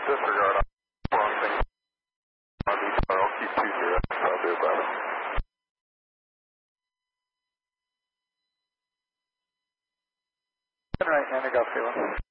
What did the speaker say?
Disregard. Wrong thing. I'll keep 20. I'll do about it. Right, and I got feeling.